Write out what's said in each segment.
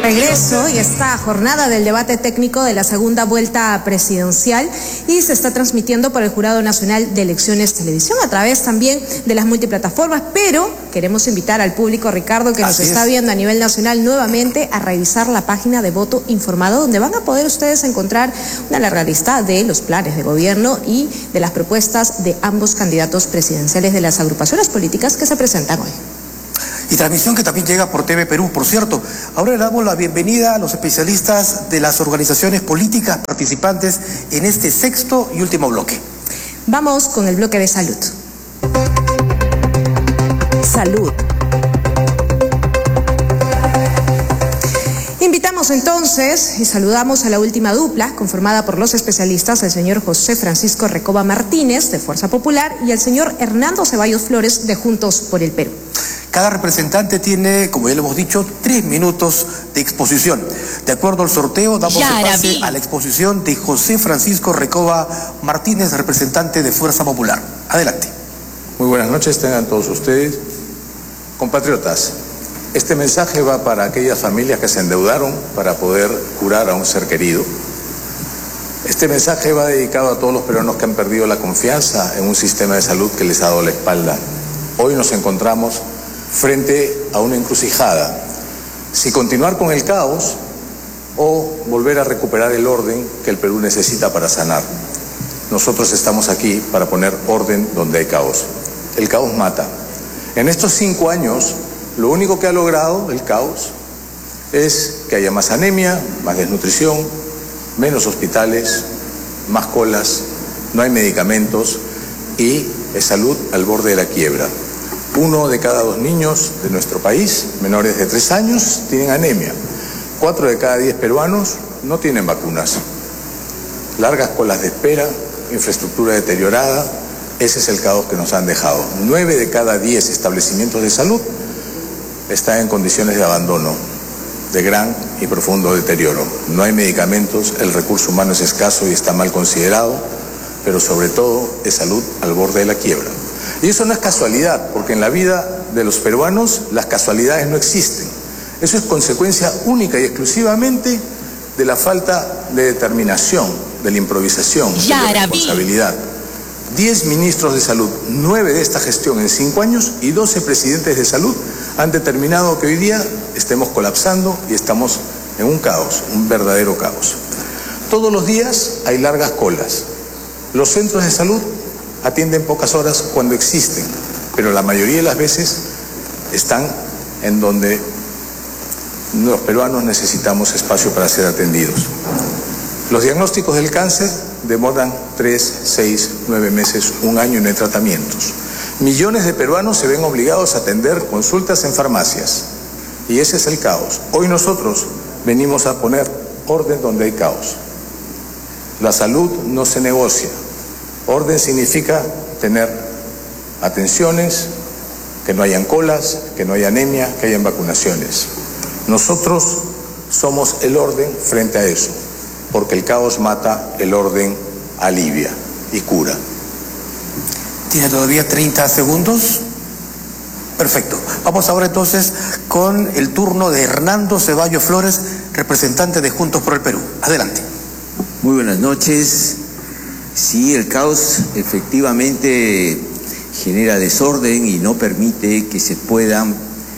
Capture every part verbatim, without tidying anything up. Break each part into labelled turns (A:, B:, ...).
A: Regreso y esta jornada del debate técnico de la segunda vuelta presidencial y se está transmitiendo por el Jurado Nacional de Elecciones Televisión a través también de las multiplataformas, pero queremos invitar al público, Ricardo, que nos está viendo a nivel nacional nuevamente a revisar la página de Voto Informado, donde van a poder ustedes encontrar una larga lista de los planes de gobierno y de las propuestas de ambos candidatos presidenciales de las agrupaciones políticas que se presentan hoy.
B: Y transmisión que también llega por T V Perú, por cierto. Ahora le damos la bienvenida a los especialistas de las organizaciones políticas participantes en este sexto y último bloque.
A: Vamos con el bloque de salud. Salud. Invitamos entonces y saludamos a la última dupla conformada por los especialistas, el señor José Francisco Recoba Martínez de Fuerza Popular y el señor Hernando Ceballos Flores de Juntos por el Perú.
B: Cada representante tiene, como ya lo hemos dicho, tres minutos de exposición. De acuerdo al sorteo, damos el pase a la exposición de José Francisco Recoba Martínez, representante de Fuerza Popular. Adelante.
C: Muy buenas noches, tengan todos ustedes. Compatriotas, este mensaje va para aquellas familias que se endeudaron para poder curar a un ser querido. Este mensaje va dedicado a todos los peruanos que han perdido la confianza en un sistema de salud que les ha dado la espalda. Hoy nos encontramos frente a una encrucijada, si continuar con el caos o volver a recuperar el orden que el Perú necesita para sanar. Nosotros estamos aquí para poner orden donde hay caos. El caos mata. En estos cinco años, lo único que ha logrado el caos es que haya más anemia, más desnutrición, menos hospitales, más colas, no hay medicamentos y es salud al borde de la quiebra. Uno de cada dos niños de nuestro país, menores de tres años, tienen anemia. Cuatro de cada diez peruanos no tienen vacunas. Largas colas de espera, infraestructura deteriorada, ese es el caos que nos han dejado. Nueve de cada diez establecimientos de salud están en condiciones de abandono, de gran y profundo deterioro. No hay medicamentos, el recurso humano es escaso y está mal considerado, pero sobre todo es salud al borde de la quiebra. Y eso no es casualidad, porque en la vida de los peruanos las casualidades no existen. Eso es consecuencia única y exclusivamente de la falta de determinación, de la improvisación, de la responsabilidad. Diez ministros de salud, nueve de esta gestión en cinco años y doce presidentes de salud han determinado que hoy día estemos colapsando y estamos en un caos, un verdadero caos. Todos los días hay largas colas. Los centros de salud atienden pocas horas cuando existen, pero la mayoría de las veces están en donde los peruanos necesitamos espacio para ser atendidos. Los diagnósticos del cáncer demoran tres, seis, nueve meses, un año y no hay tratamientos. Millones de peruanos se ven obligados a atender consultas en farmacias y ese es el caos. Hoy nosotros venimos a poner orden donde hay caos. La salud no se negocia. Orden significa tener atenciones, que no hayan colas, que no haya anemia, que hayan vacunaciones. Nosotros somos el orden frente a eso, porque el caos mata, el orden alivia y cura.
B: ¿Tiene todavía treinta segundos? Perfecto. Vamos ahora entonces con el turno de Hernando Ceballos Flores, representante de Juntos por el Perú. Adelante.
D: Muy buenas noches. Sí, el caos efectivamente genera desorden y no permite que se pueda,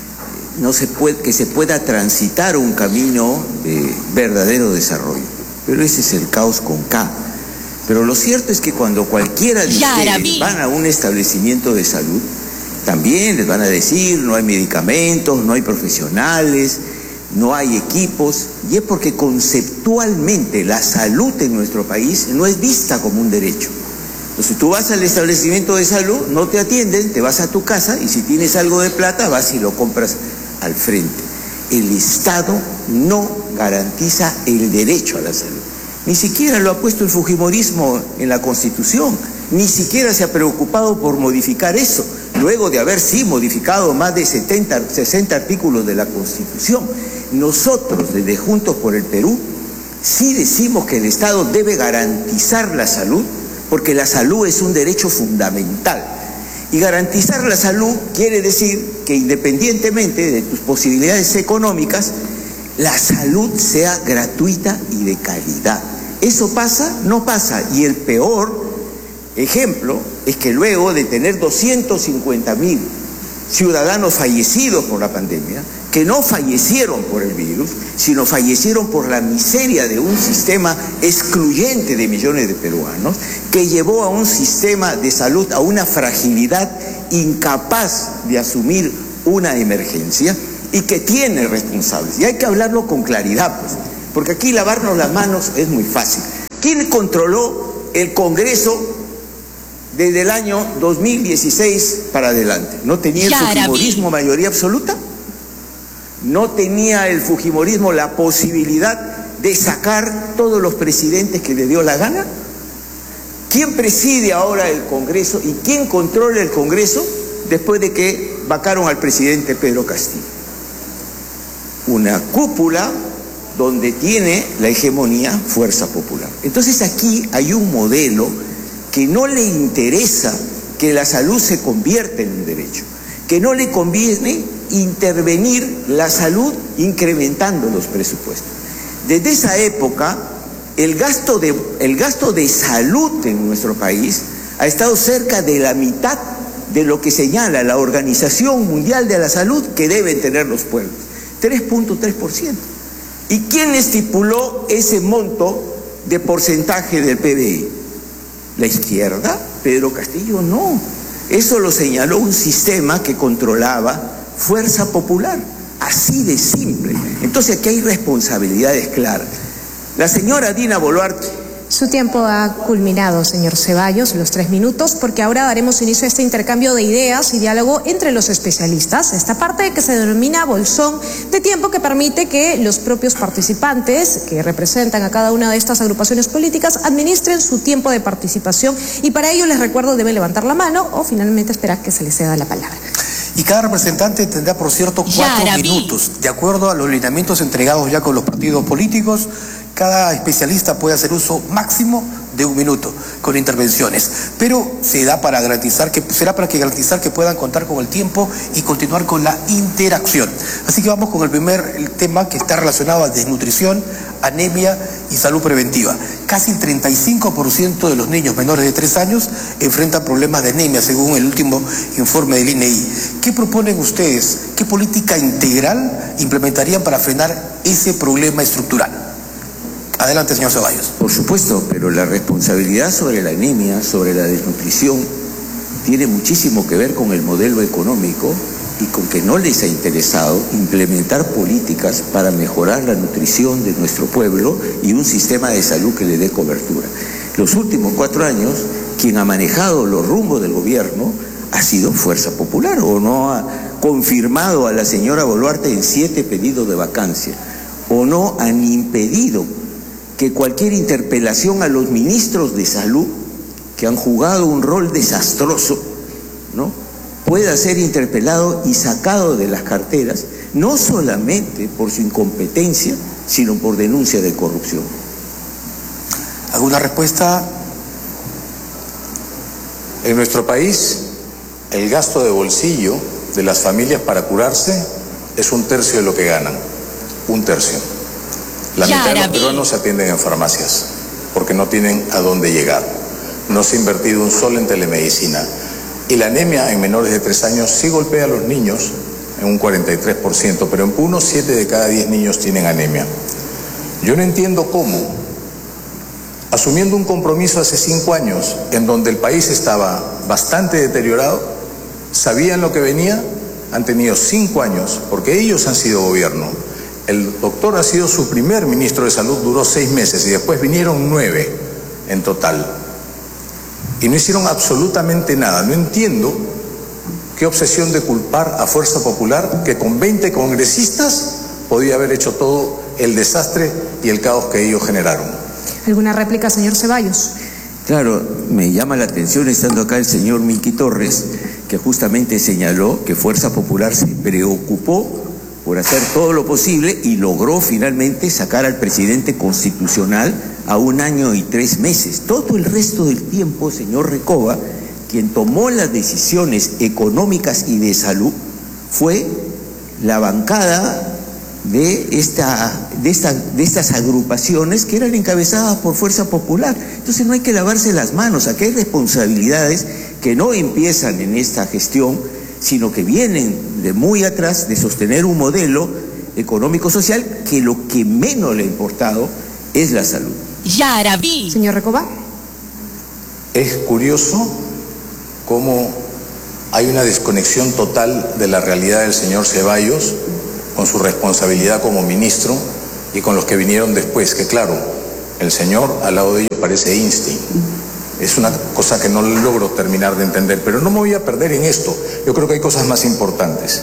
D: no se puede, que se pueda transitar un camino de verdadero desarrollo. Pero ese es el caos con K. Pero lo cierto es que cuando cualquiera de ustedes van a un establecimiento de salud, también les van a decir no hay medicamentos, no hay profesionales, no hay equipos, y es porque conceptualmente la salud en nuestro país no es vista como un derecho. Entonces tú vas al establecimiento de salud, no te atienden, te vas a tu casa y si tienes algo de plata vas y lo compras al frente. El Estado no garantiza el derecho a la salud. Ni siquiera lo ha puesto el fujimorismo en la Constitución, ni siquiera se ha preocupado por modificar eso, luego de haber sí modificado más de setenta, sesenta artículos de la Constitución. Nosotros, desde Juntos por el Perú, sí decimos que el Estado debe garantizar la salud, porque la salud es un derecho fundamental. Y garantizar la salud quiere decir que independientemente de tus posibilidades económicas, la salud sea gratuita y de calidad. ¿Eso pasa? No pasa. Y el peor ejemplo es que luego de tener doscientos cincuenta mil ciudadanos fallecidos por la pandemia, que no fallecieron por el virus, sino fallecieron por la miseria de un sistema excluyente de millones de peruanos, que llevó a un sistema de salud a una fragilidad incapaz de asumir una emergencia y que tiene responsables. Y hay que hablarlo con claridad, pues, porque aquí lavarnos las manos es muy fácil. ¿Quién controló el Congreso desde el año dos mil dieciséis para adelante? ¿No tenía el fujimorismo mayoría absoluta? ¿No tenía el fujimorismo la posibilidad de sacar todos los presidentes que le dio la gana? ¿Quién preside ahora el Congreso y quién controla el Congreso después de que vacaron al presidente Pedro Castillo? Una cúpula donde tiene la hegemonía Fuerza Popular. Entonces aquí hay un modelo que no le interesa que la salud se convierta en un derecho, que no le conviene intervenir la salud incrementando los presupuestos. Desde esa época, el gasto de, el gasto de salud en nuestro país ha estado cerca de la mitad de lo que señala la Organización Mundial de la Salud que deben tener los pueblos, tres punto tres por ciento. ¿Y quién estipuló ese monto de porcentaje del P B I? ¿La izquierda? Pedro Castillo no. Eso lo señaló un sistema que controlaba Fuerza Popular. Así de simple. Entonces aquí hay responsabilidades claras. La señora Dina Boluarte.
A: Su tiempo ha culminado, señor Ceballos, los tres minutos, porque ahora daremos inicio a este intercambio de ideas y diálogo entre los especialistas. Esta parte que se denomina bolsón de tiempo, que permite que los propios participantes que representan a cada una de estas agrupaciones políticas administren su tiempo de participación, y para ello les recuerdo deben levantar la mano o finalmente esperar que se les ceda la palabra.
B: Y cada representante tendrá, por cierto, cuatro minutos, de acuerdo a los lineamientos entregados ya con los partidos políticos. Cada especialista puede hacer uso máximo de un minuto con intervenciones, pero se da para garantizar que será para que garantizar que puedan contar con el tiempo y continuar con la interacción. Así que vamos con el primer el tema, que está relacionado a desnutrición, anemia y salud preventiva. Casi el treinta y cinco por ciento de los niños menores de tres años enfrentan problemas de anemia, según el último informe del I N E I. ¿Qué proponen ustedes? ¿Qué política integral implementarían para frenar ese problema estructural? Adelante, señor Ceballos.
D: Por supuesto, pero la responsabilidad sobre la anemia, sobre la desnutrición, tiene muchísimo que ver con el modelo económico y con que no les ha interesado implementar políticas para mejorar la nutrición de nuestro pueblo y un sistema de salud que le dé cobertura. Los últimos cuatro años, quien ha manejado los rumbos del gobierno ha sido Fuerza Popular, o no ha confirmado a la señora Boluarte en siete pedidos de vacancia, o no han impedido que cualquier interpelación a los ministros de salud, que han jugado un rol desastroso, ¿no?, pueda ser interpelado y sacado de las carteras, no solamente por su incompetencia, sino por denuncia de corrupción.
B: ¿Alguna respuesta?
C: En nuestro país, el gasto de bolsillo de las familias para curarse es un tercio de lo que ganan, un tercio. La mitad de los peruanos se atienden en farmacias porque no tienen a dónde llegar. No se ha invertido un sol en telemedicina. Y la anemia en menores de tres años sí golpea a los niños en un cuarenta y tres por ciento, pero en Puno siete de cada diez niños tienen anemia. Yo no entiendo cómo, asumiendo un compromiso hace cinco años en donde el país estaba bastante deteriorado, sabían lo que venía, han tenido cinco años, porque ellos han sido gobierno. El doctor ha sido su primer ministro de salud, duró seis meses y después vinieron nueve en total. Y no hicieron absolutamente nada. No entiendo qué obsesión de culpar a Fuerza Popular, que con veinte congresistas podía haber hecho todo el desastre y el caos que ellos generaron.
A: ¿Alguna réplica, señor Ceballos?
D: Claro, me llama la atención estando acá el señor Miki Torres, que justamente señaló que Fuerza Popular se preocupó por hacer todo lo posible y logró finalmente sacar al presidente constitucional a un año y tres meses. Todo el resto del tiempo, señor Recoba, quien tomó las decisiones económicas y de salud fue la bancada de, esta, de, esta, de estas agrupaciones que eran encabezadas por Fuerza Popular. Entonces no hay que lavarse las manos, aquí hay responsabilidades que no empiezan en esta gestión, sino que vienen de muy atrás, de sostener un modelo económico-social que lo que menos le ha importado es la salud.
A: Yaraví. Señor Recoba.
C: Es curioso cómo hay una desconexión total de la realidad del señor Ceballos con su responsabilidad como ministro y con los que vinieron después, que claro, el señor al lado de ellos parece Einstein. Es una cosa que no logro terminar de entender, pero no me voy a perder en esto. Yo creo que hay cosas más importantes.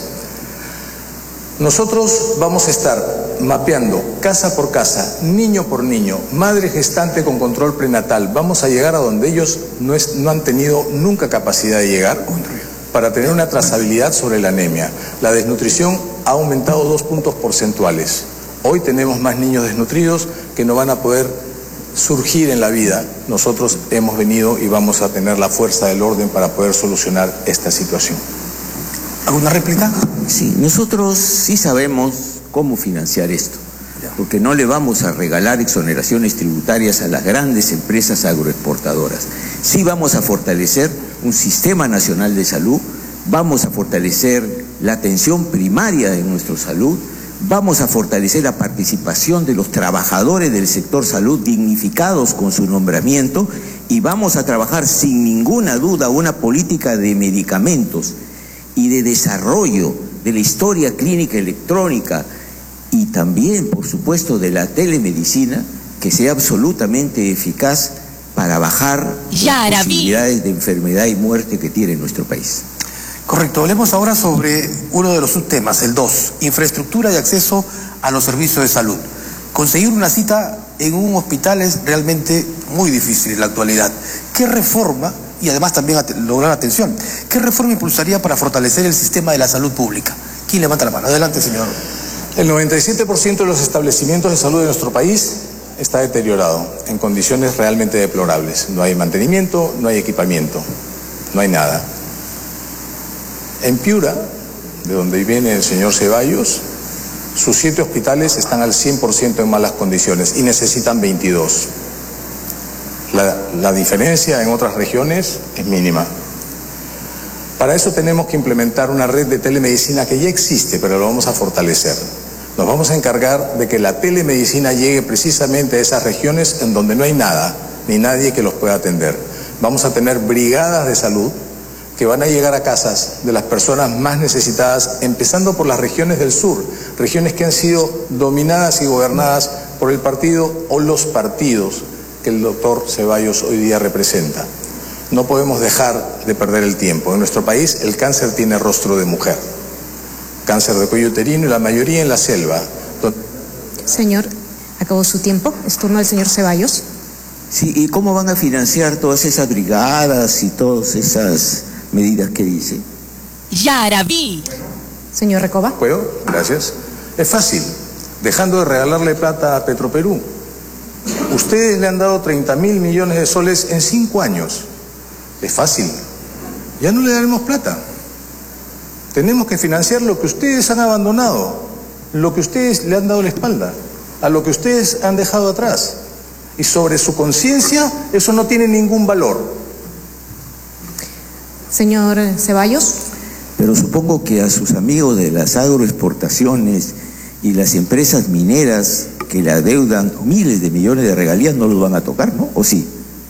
C: Nosotros vamos a estar mapeando casa por casa, niño por niño, madre gestante con control prenatal. Vamos a llegar a donde ellos no, es, no han tenido nunca capacidad de llegar para tener una trazabilidad sobre la anemia. La desnutrición ha aumentado dos puntos porcentuales. Hoy tenemos más niños desnutridos que no van a poder surgir en la vida. Nosotros hemos venido y vamos a tener la fuerza del orden para poder solucionar esta situación.
B: ¿Alguna réplica?
D: Sí, nosotros sí sabemos cómo financiar esto, porque no le vamos a regalar exoneraciones tributarias a las grandes empresas agroexportadoras. Sí vamos a fortalecer un sistema nacional de salud, vamos a fortalecer la atención primaria de nuestra salud, vamos a fortalecer la participación de los trabajadores del sector salud dignificados con su nombramiento y vamos a trabajar sin ninguna duda una política de medicamentos y de desarrollo de la historia clínica electrónica y también, por supuesto, de la telemedicina que sea absolutamente eficaz para bajar las posibilidades de enfermedad y muerte que tiene nuestro país.
B: Correcto, hablemos ahora sobre uno de los subtemas, el dos, infraestructura y acceso a los servicios de salud. Conseguir una cita en un hospital es realmente muy difícil en la actualidad. ¿Qué reforma, y además también at- lograr atención, qué reforma impulsaría para fortalecer el sistema de la salud pública? ¿Quién levanta la mano? Adelante, señor.
C: El noventa y siete por ciento de los establecimientos de salud de nuestro país está deteriorado, en condiciones realmente deplorables. No hay mantenimiento, no hay equipamiento, no hay nada. En Piura, de donde viene el señor Ceballos, sus siete hospitales están al cien por ciento en malas condiciones y necesitan veintidós. La, la diferencia en otras regiones es mínima. Para eso tenemos que implementar una red de telemedicina que ya existe, pero lo vamos a fortalecer. Nos vamos a encargar de que la telemedicina llegue precisamente a esas regiones en donde no hay nada, ni nadie que los pueda atender. Vamos a tener brigadas de salud que van a llegar a casas de las personas más necesitadas, empezando por las regiones del sur, regiones que han sido dominadas y gobernadas por el partido o los partidos que el doctor Ceballos hoy día representa. No podemos dejar de perder el tiempo. En nuestro país el cáncer tiene rostro de mujer. Cáncer de cuello uterino y la mayoría en la selva.
A: Señor, acabó su tiempo. Es turno del señor Ceballos.
D: Sí, ¿y cómo van a financiar todas esas brigadas y todas esas medidas que dice?
A: Yaraví. Señor Recoba.
C: ¿Puedo? Gracias. Es fácil, dejando de regalarle plata a Petroperú. Ustedes le han dado treinta mil millones de soles en cinco años. Es fácil. Ya no le daremos plata. Tenemos que financiar lo que ustedes han abandonado, lo que ustedes le han dado la espalda, a lo que ustedes han dejado atrás. Y sobre su conciencia, eso no tiene ningún valor.
A: Señor Ceballos.
D: Pero supongo que a sus amigos de las agroexportaciones y las empresas mineras que le adeudan miles de millones de regalías no los van a tocar, ¿no? ¿O sí?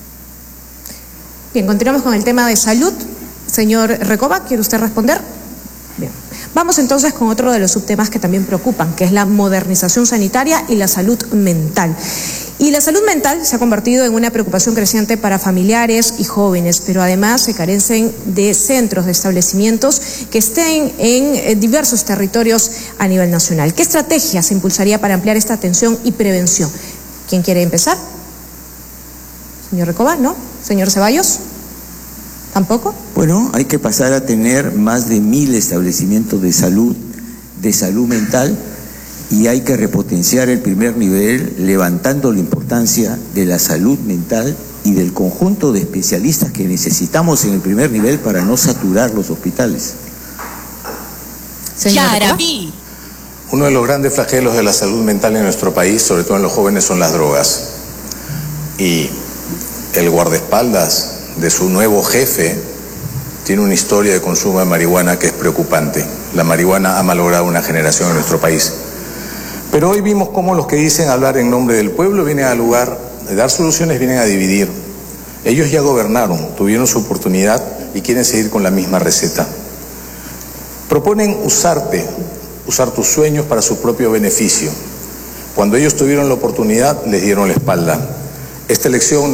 A: Bien, continuamos con el tema de salud. Señor Recoba, ¿quiere usted responder? Bien. Vamos entonces con otro de los subtemas que también preocupan, que es la modernización sanitaria y la salud mental. Y la salud mental se ha convertido en una preocupación creciente para familiares y jóvenes, pero además se carecen de centros, de establecimientos que estén en diversos territorios a nivel nacional. ¿Qué estrategia se impulsaría para ampliar esta atención y prevención? ¿Quién quiere empezar? Señor Recoba, ¿no? Señor Ceballos, ¿tampoco?
D: Bueno, hay que pasar a tener más de mil establecimientos de salud, de salud mental, y hay que repotenciar el primer nivel, levantando la importancia de la salud mental y del conjunto de especialistas que necesitamos en el primer nivel para no saturar los hospitales.
A: Yaraví.
C: Uno de los grandes flagelos de la salud mental en nuestro país, sobre todo en los jóvenes, son las drogas. Y el guardaespaldas de su nuevo jefe tiene una historia de consumo de marihuana que es preocupante. La marihuana ha malogrado una generación en nuestro país. Pero hoy vimos cómo los que dicen hablar en nombre del pueblo vienen al lugar de dar soluciones, vienen a dividir. Ellos ya gobernaron, tuvieron su oportunidad y quieren seguir con la misma receta. Proponen usarte, usar tus sueños para su propio beneficio. Cuando ellos tuvieron la oportunidad, les dieron la espalda. Esta elección